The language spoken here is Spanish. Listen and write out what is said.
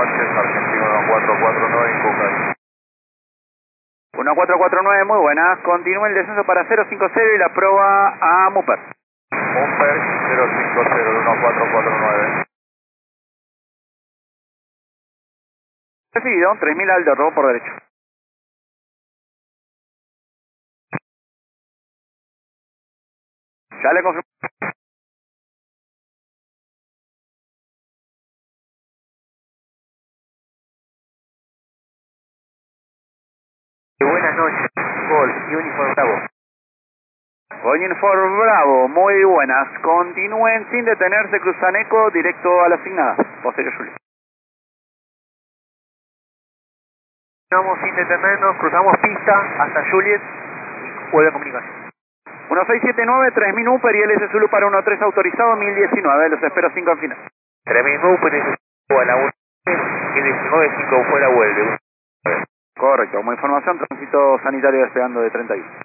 noches, Argentina 1449 en Cucay. 1449, muy buenas. Continúa el descenso para 050 y la prueba a Mupper. Mupper 050 1449. Recibido, 3000 Aldo, robo por derecho. Ya le confirmo. Buenas noches, Gol, Uniform Bravo. Uniform Bravo, muy buenas. Continúen sin detenerse, cruzan eco, directo a la asignada. Posterior Juliet. Continuamos sin detenernos, cruzamos pista hasta Juliet y vuelve a comunicación. 1679, 3000 Upper y LS Zulu para 13 autorizado, 1019. Los espero 5 en final. 3000 Upper a la 1, 1019, 5 fuera vuelve. Correcto, como información, tránsito sanitario despegando de 31.